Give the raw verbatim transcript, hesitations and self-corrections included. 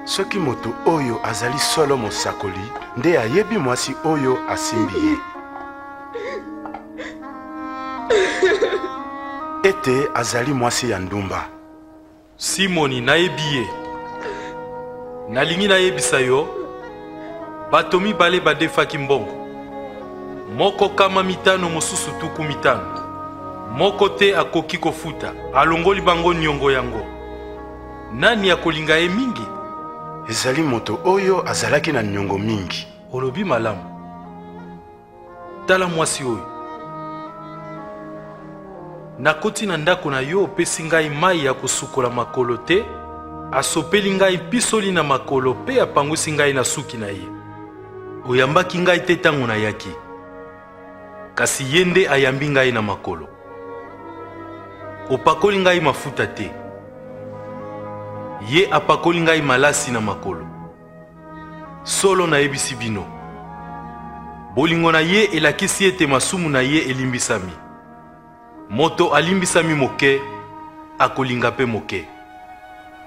Soki moto oyo azali solo mosakoli nde ayebi mwasi oyo asimbi ye. Ete azali mwasi ya ndumba. Simoni nayebi ye. Nalingi nayebisa yo bato mibale badefaki mbongo. Moko kama mitano mosusu tuku mitano. Moko te akoki kofuta alongoli bango nyongo yango. Nani akolinga ye mingi? Ezali moto oyo azalaki na nyongo mingi. Olobi malamu. Tala mwasi oyo. Nakoti na ndako na yo opesi ngai mai ya kosukola makolo te, asopeli ngai pisoli na makolo pe apangwisi ngai na suki na ye. Oyambaki ngai te tango na yaki. Kasi ye nde ayambi ngai na makolo. Opakoli ngai mafuta te. Ye apakoli ngai malasi na makolo. Solo na yebisi bino. Bolingo na ye elakisi ete masumu na ye elimbisami. Moto alimbisami moke, akolinga pe moke.